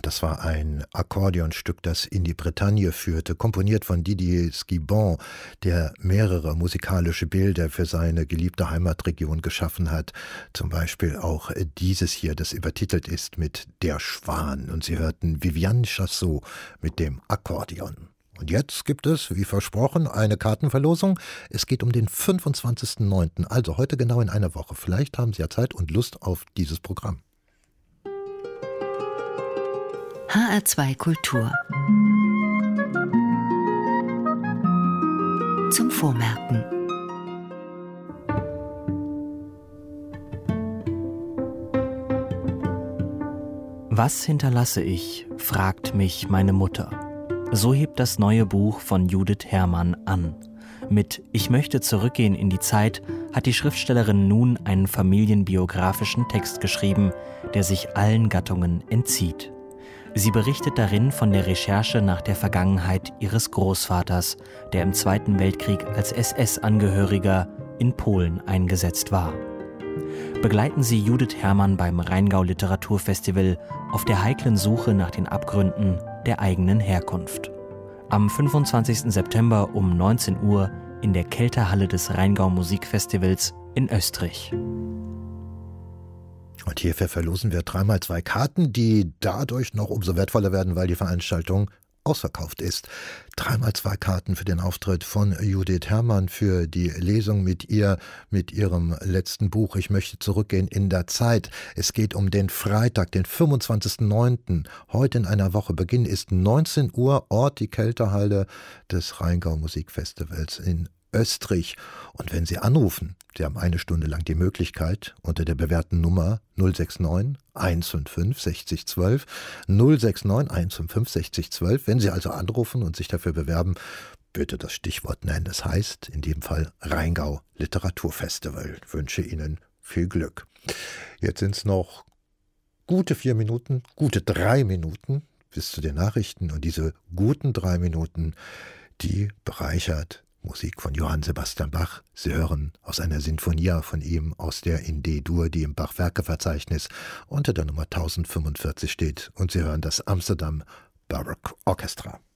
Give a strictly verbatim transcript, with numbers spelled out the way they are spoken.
Das war ein Akkordeonstück, das in die Bretagne führte, komponiert von Didier Schibbon, der mehrere musikalische Bilder für seine geliebte Heimatregion geschaffen hat. Zum Beispiel auch dieses hier, das übertitelt ist mit Der Schwan. Und Sie hörten Viviane Chassot mit dem Akkordeon. Und jetzt gibt es, wie versprochen, eine Kartenverlosung. Es geht um den fünfundzwanzigsten neunten, also heute genau in einer Woche. Vielleicht haben Sie ja Zeit und Lust auf dieses Programm. H R zwei Kultur. Zum Vormerken. Was hinterlasse ich, fragt mich meine Mutter. So hebt das neue Buch von Judith Herrmann an. Mit Ich möchte zurückgehen in die Zeit hat die Schriftstellerin nun einen familienbiografischen Text geschrieben, der sich allen Gattungen entzieht. Sie berichtet darin von der Recherche nach der Vergangenheit ihres Großvaters, der im Zweiten Weltkrieg als S S-Angehöriger in Polen eingesetzt war. Begleiten Sie Judith Herrmann beim Rheingau Literaturfestival auf der heiklen Suche nach den Abgründen der eigenen Herkunft. Am fünfundzwanzigsten September um neunzehn Uhr in der Kelterhalle des Rheingau Musikfestivals in Österreich. Und hierfür verlosen wir dreimal zwei Karten, die dadurch noch umso wertvoller werden, weil die Veranstaltung ausverkauft ist. Dreimal zwei Karten für den Auftritt von Judith Herrmann, für die Lesung mit ihr, mit ihrem letzten Buch Ich möchte zurückgehen in der Zeit. Es geht um den Freitag, den fünfundzwanzigsten neunten Heute in einer Woche. Beginn ist neunzehn Uhr, Ort die Kelterhalle des Rheingau Musikfestivals in Österreich. Und wenn Sie anrufen, Sie haben eine Stunde lang die Möglichkeit, unter der bewährten Nummer null sechs neun eins fünf fünf sechzig zwölf, null sechs neun eins fünf fünf sechzig zwölf. Wenn Sie also anrufen und sich dafür bewerben, bitte das Stichwort nennen. Das heißt in dem Fall Rheingau Literaturfestival. Ich wünsche Ihnen viel Glück. Jetzt sind es noch gute vier Minuten, gute drei Minuten bis zu den Nachrichten. Und diese guten drei Minuten, die bereichert Musik von Johann Sebastian Bach. Sie hören aus einer Sinfonia von ihm, aus der in D-Dur, die im Bach-Werke-Verzeichnis unter der Nummer tausendfünfundvierzig steht. Und Sie hören das Amsterdam Baroque Orchestra.